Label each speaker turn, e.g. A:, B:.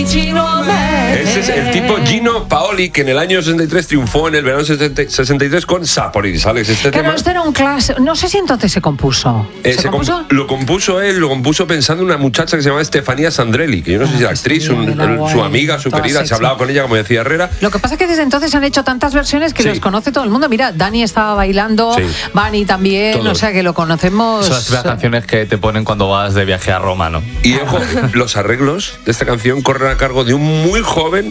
A: Ese es el tipo Gino Paoli, que en el año 63 triunfó en el verano 63 con Saporidis. Alex, este
B: Claro,
A: tema...
B: esto era un clásico. No sé si entonces se compuso. ¿Se compuso?
A: Lo compuso él, lo compuso pensando en una muchacha que se llama Estefanía Sandrelli, que yo no sé si era actriz, su amiga, su querida, se hablaba con ella, como decía Herrera.
B: Lo que pasa es que desde entonces han hecho tantas versiones que los conoce todo el mundo. Mira, Dani estaba bailando, Vani también, todos. O sea que lo conocemos.
C: Son las típicas canciones que te ponen cuando vas de viaje a Roma, ¿no?
A: Y ojo, los arreglos de esta canción corren a cargo de un muy joven